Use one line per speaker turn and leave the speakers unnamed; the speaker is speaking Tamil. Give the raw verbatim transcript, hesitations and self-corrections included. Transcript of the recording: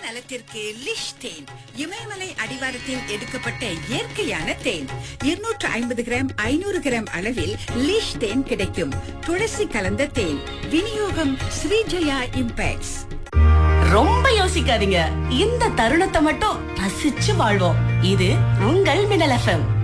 நலத்திற்கு லிஷ் தேன். இமயமலை அடிவாரத்தில் எடுக்கப்பட்ட இயற்கையான தேன். இருநூற்று ஐம்பது கிராம் ஐநூறு கிராம் அளவில் லிஷ் தேன் கிடைக்கும். துளசி கலந்த தேன். விநியோகம் ஸ்ரீஜயா இம்பேக்ட்ஸ்.
ரொம்ப யோசிக்காதீங்க, இந்த தருணத்தை மட்டும் ரசிச்சு வாழ்வோம். இது உங்கள் மின்னல் எஃப்எம்.